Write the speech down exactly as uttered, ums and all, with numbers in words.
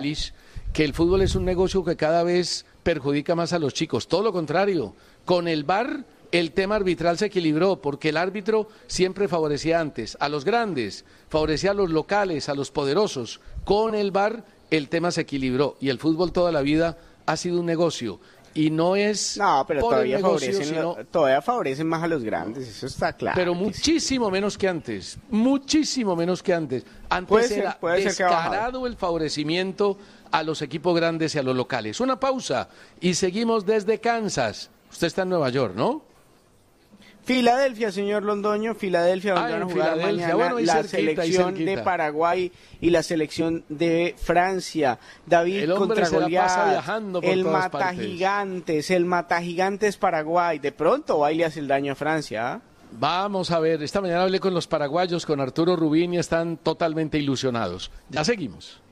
Calish, que el fútbol es un negocio que cada vez perjudica más a los chicos. Todo lo contrario, con el V A R el tema arbitral se equilibró, porque el árbitro siempre favorecía antes a los grandes, favorecía a los locales, a los poderosos. Con el V A R el tema se equilibró y el fútbol toda la vida ha sido un negocio. Y no es no, pero por todavía, el negocio, favorecen, sino... todavía favorecen más a los grandes, eso está claro. Pero muchísimo sí. menos que antes, muchísimo menos que antes. Antes puede era ser, puede descarado ser el favorecimiento a los equipos grandes y a los locales. Una pausa y seguimos desde Kansas. Usted está en Nueva York, ¿no? Filadelfia, señor Londoño, Filadelfia, donde ah, van a jugar mañana bueno, la cerquita, selección de Paraguay y la selección de Francia. David el contra Goliat, el mata partes. gigantes, el mata gigantes Paraguay. De pronto va y le hace el daño a Francia, ¿eh? Vamos a ver, esta mañana hablé con los paraguayos, con Arturo Rubín y están totalmente ilusionados. Ya seguimos.